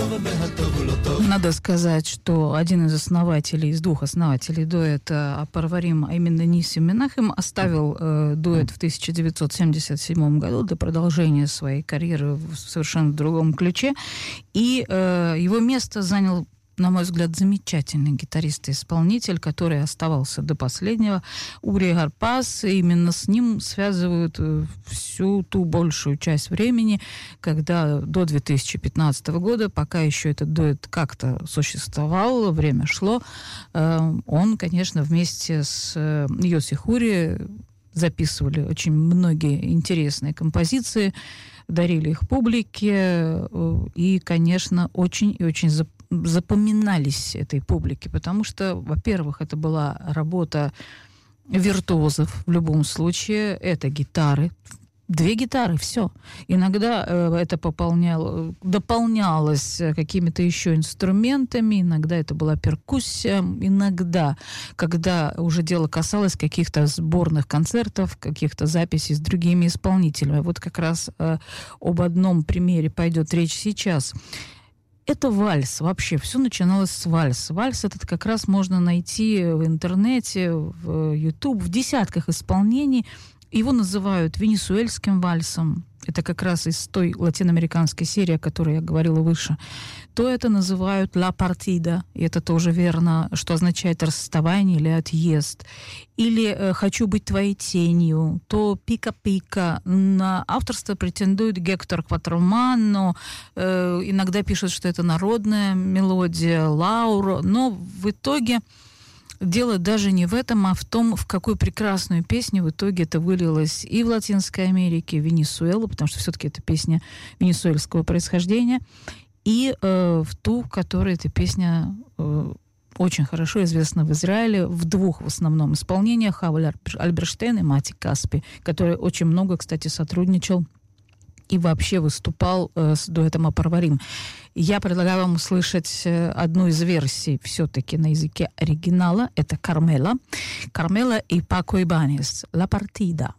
Надо сказать, что один из двух основателей дуэта Апарварим, а именно Нисим Менахем, оставил дуэт в 1977 году для продолжения своей карьеры в совершенно другом ключе. И его место занял, на мой взгляд, замечательный гитарист и исполнитель, который оставался до последнего, Ури Гарпас. И именно с ним связывают всю ту большую часть времени, когда до 2015 года, пока еще этот дуэт как-то существовал, время шло, он, конечно, вместе с Йоси Хури записывали очень многие интересные композиции, дарили их публике и, конечно, очень и очень запоминались этой публике, потому что, во-первых, это была работа виртуозов в любом случае, это гитары, 2 гитары, все. Иногда это дополнялось какими-то еще инструментами, иногда это была перкуссия, иногда, когда уже дело касалось каких-то сборных концертов, каких-то записей с другими исполнителями. Вот как раз об одном примере пойдет речь сейчас. Это вальс вообще, все начиналось с вальса. Вальс этот как раз можно найти в интернете, в YouTube, в десятках исполнений. Его называют венесуэльским вальсом. Это как раз из той латиноамериканской серии, о которой я говорила выше. То это называют «la partida», и это тоже верно, что означает расставание или отъезд. Или «хочу быть твоей тенью», то «пика-пика». На авторство претендует Гектор Кватромано. Иногда пишут, что это народная мелодия Лауро. Но в итоге дело даже не в этом, а в том, в какую прекрасную песню в итоге это вылилось и в Латинской Америке, в Венесуэлу, потому что все-таки это песня венесуэльского происхождения, и в ту, в которой эта песня очень хорошо известна в Израиле, в 2 в основном исполнениях: Хавель Альберштейн и Мати Каспи, который очень много, кстати, сотрудничал и вообще выступал с дуэтом Апарварим. Я предлагаю вам услышать одну из версий все-таки на языке оригинала. Это Кармела. Кармела и Пако Ибанес. «La Partida».